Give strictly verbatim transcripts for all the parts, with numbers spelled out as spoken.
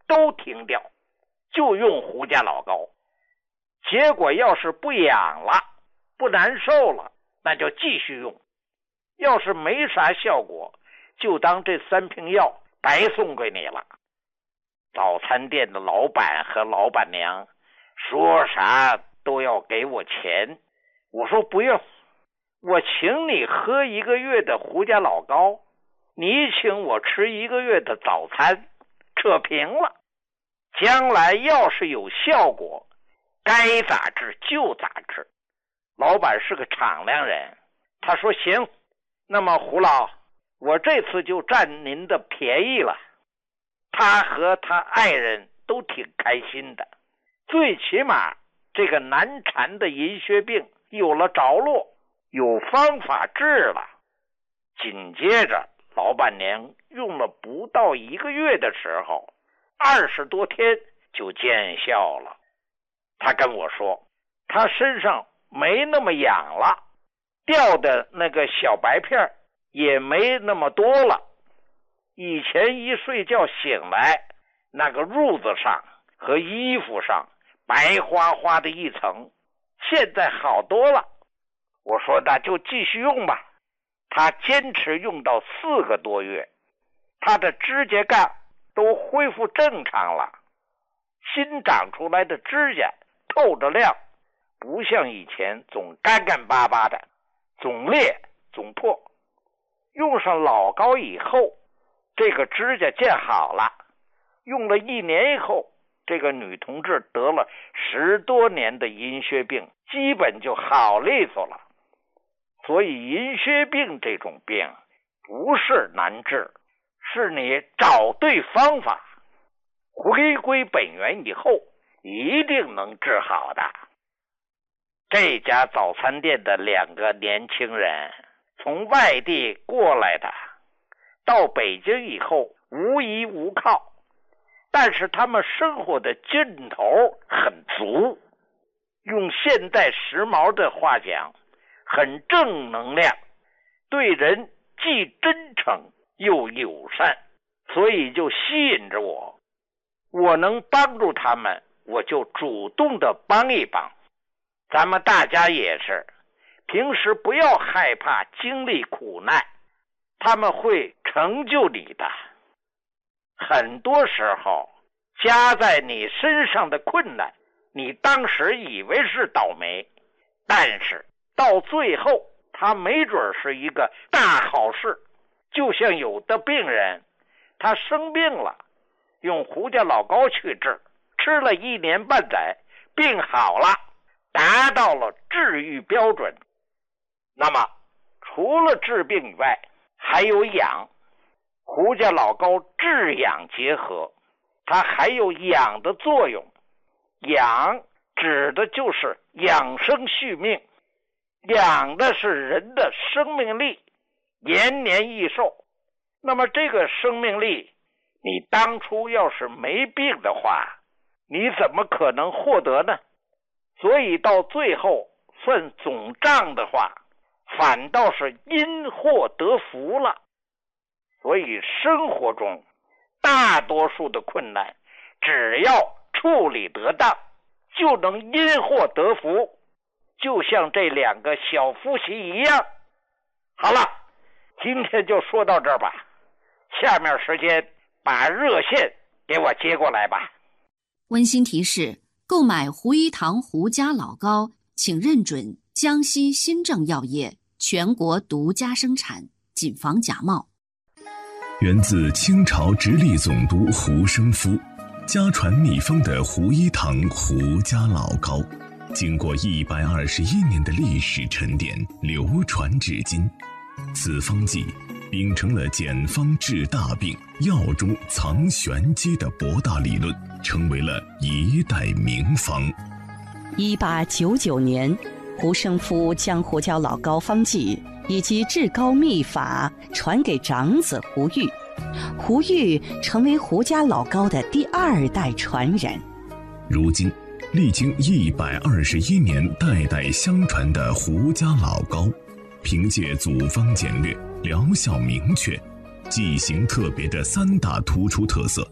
都停掉，就用胡家老膏。结果要是不痒了，不难受了，那就继续用。要是没啥效果，就当这三瓶药白送给你了。早餐店的老板和老板娘说啥都要给我钱，我说不用，我请你喝一个月的胡家老膏，你请我吃一个月的早餐，扯平了。将来要是有效果，该咋治就咋治。老板是个敞亮人，他说行，那么胡老，我这次就占您的便宜了。他和他爱人都挺开心的，最起码这个难缠的银屑病有了着落，有方法治了。紧接着老板娘用了不到一个月的时候，二十多天就见效了。他跟我说，他身上没那么痒了，掉的那个小白片也没那么多了。以前一睡觉醒来，那个褥子上和衣服上白花花的一层，现在好多了。我说那就继续用吧。他坚持用到四个多月，他的指甲盖都恢复正常了，新长出来的指甲透着亮，不像以前总干干巴巴的，总裂总破。用上老膏以后，这个指甲见好了。用了一年以后，这个女同志得了十多年的银屑病，基本就好利索了。所以银屑病这种病不是难治，是你找对方法，回归本源以后一定能治好的。这家早餐店的两个年轻人从外地过来的，到北京以后无依无靠，但是他们生活的劲头很足，用现代时髦的话讲，很正能量，对人既真诚又友善，所以就吸引着我。我能帮助他们，我就主动的帮一帮。咱们大家也是，平时不要害怕经历苦难，他们会成就你的。很多时候加在你身上的困难，你当时以为是倒霉，但是到最后他没准是一个大好事。就像有的病人，他生病了，用胡家老膏去治，吃了一年半载，病好了，达到了治愈标准。那么除了治病以外，还有养。胡家老膏治养结合，它还有养的作用。养指的就是养生续命，养的是人的生命力，延年益寿。那么这个生命力，你当初要是没病的话，你怎么可能获得呢？所以到最后算总账的话，反倒是因祸得福了。所以生活中大多数的困难，只要处理得当，就能因祸得福，就像这两个小夫妻一样。好了，今天就说到这儿吧，下面时间把热线给我接过来吧。 温馨提示：购买胡一堂胡家老膏，请认准江西新政药业全国独家生产，谨防假冒。 源自清朝直隶总督胡生夫，家传秘方的胡一堂胡家老膏，经过一百二十一年的历史沉淀，流传至今。此方剂秉承了简方治大病、药中藏玄机的博大理论，成为了一代名方。 一八九九年，胡生夫将胡椒老膏方剂以及制膏秘法传给长子胡玉，胡玉成为胡家老膏的第二代传人。 如今历经一百二十一年代代相传的胡家老膏，凭借组方简略、疗效明确、剂型特别的三大突出特色，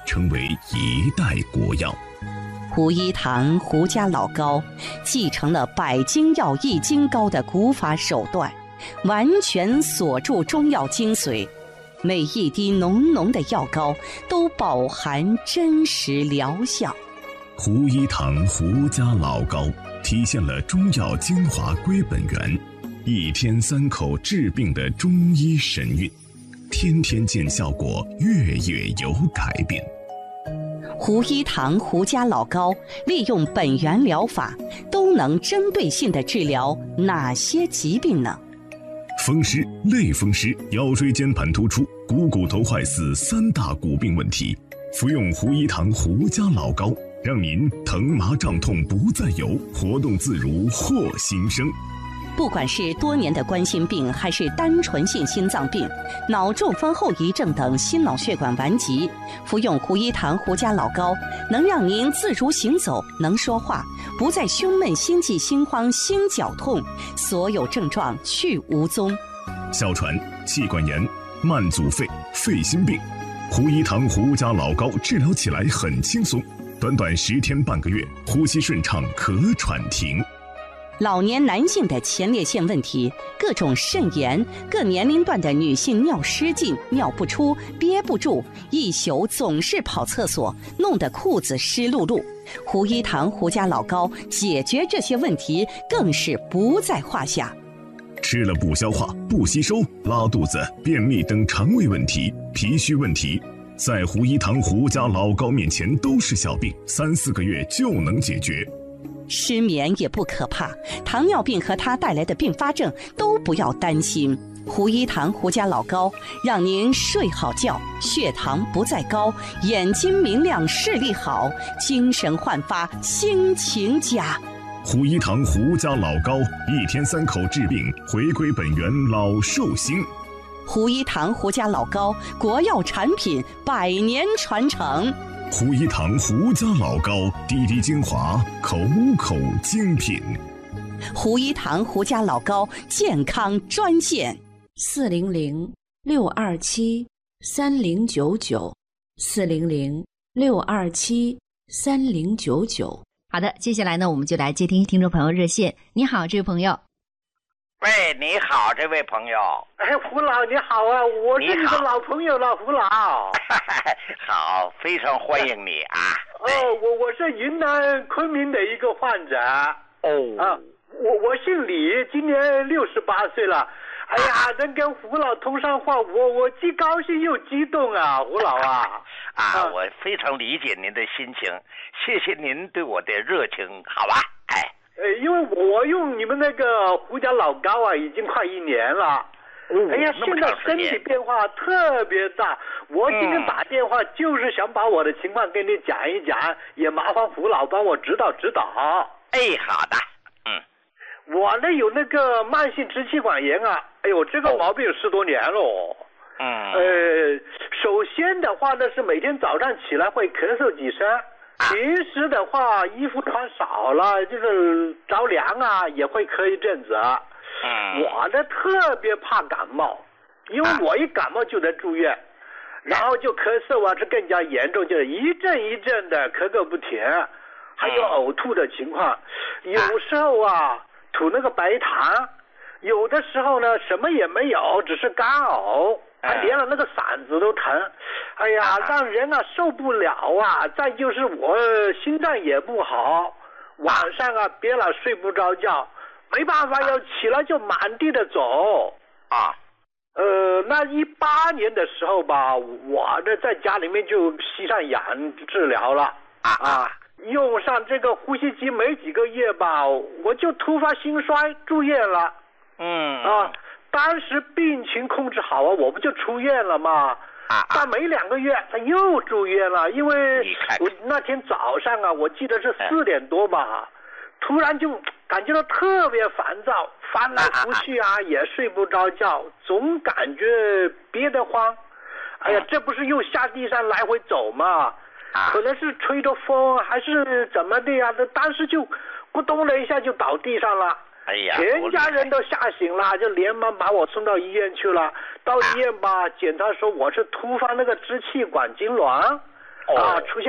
成为一代国药。 胡一堂胡家老膏继承了百金药易筋膏的古法手段，完全锁住中药精髓，每一滴浓浓的药膏都饱含真实疗效。 胡一堂胡家老膏体现了中药精华归本源，一天三口治病的中医神韵，天天见效果，月月有改变。 胡一堂胡家老膏利用本源疗法，都能针对性地治疗哪些疾病呢？ 风湿、类风湿、腰椎间盘突出、股骨头坏死三大骨病问题，服用胡一堂胡家老膏，让您疼麻胀痛不再有，活动自如获新生。 不管是多年的冠心病，还是单纯性心脏病、脑中风后遗症等心脑血管顽疾，服用胡一堂胡家老膏，能让您自如行走，能说话，不再胸闷、心悸、心慌、心绞痛，所有症状去无踪。 哮喘、气管炎、慢阻肺、肺心病，胡一堂胡家老膏治疗起来很轻松，短短十天半个月，呼吸顺畅，咳喘停。 老年男性的前列腺问题，各种肾炎，各年龄段的女性尿失禁、尿不出、憋不住，一宿总是跑厕所，弄得裤子湿漉漉。胡一堂胡家老膏解决这些问题更是不在话下。 吃了不消化、不吸收、拉肚子、便秘等肠胃问题、脾虚问题，在胡一堂胡家老膏面前都是小病，三四个月就能解决。 失眠也不可怕，糖尿病和它带来的并发症都不要担心。胡一堂胡家老膏让您睡好觉，血糖不再高，眼睛明亮，视力好，精神焕发，心情佳。 胡一堂胡家老膏，一天三口治病，回归本源，老寿星。 胡一堂胡家老膏，国药产品，百年传承。 胡一堂胡家老膏，滴滴精华，口口精品。 胡一堂胡家老膏健康专线： 四零零六二七三零九九，四零零六二七三零九九。好的，接下来呢，我们就来接听听众朋友热线。你好，这位朋友。 喂，你好，这位朋友。 哎，胡老你好啊，我是你的老朋友了，胡老。 好，非常欢迎你啊。 哦，我我是云南昆明的一个患者。 哦。 啊，我我姓李，今年六十八岁了。哎呀，能跟胡老通上话，我我既高兴又激动啊，胡老啊。 啊，啊我非常理解您的心情，谢谢您对我的热情，好吧？哎。 呃，因为我用你们那个胡家老膏啊，已经快一年了。 哦、 哎呀，现在身体变化特别大。我今天打电话就是想把我的情况跟你讲一讲，嗯、也麻烦胡老帮我指导指导。 哎，好的。嗯， 我呢有那个慢性支气管炎啊，哎呦，这个毛病十多年了。 嗯。 呃，首先的话呢是每天早上起来会咳嗽几声。平时的话，衣服穿少了，就是着凉啊，也会咳一阵子。 嗯， 我呢特别怕感冒，因为我一感冒就得住院，然后就咳嗽啊，是更加严重，就是一阵一阵的咳个不停，还有呕吐的情况，有时候啊吐那个白痰，有的时候呢什么也没有，只是干呕。还连了那个嗓子都疼，哎呀，让人啊受不了啊！再就是我心脏也不好，晚上啊憋了睡不着觉，没办法要起来就满地的走啊。 呃，那一八年的时候吧，我这在家里面就吸上氧治疗了啊啊，用上这个呼吸机没几个月吧，我就突发心衰住院了。 嗯啊。当时病情控制好啊，我不就出院了吗？ 啊！ 但没两个月，他又住院了，因为我那天早上啊，我记得是四点多吧，突然就感觉到特别烦躁，翻来覆去啊，也睡不着觉，总感觉憋得慌。哎呀，这不是又下地上来回走吗？可能是吹着风还是怎么的呀？当时就咕咚了一下就倒地上了。 哎呀， 全家人都吓醒了，就连忙把我送到医院去了。到医院吧，检查说我是突发那个支气管痉挛， 哦啊，出现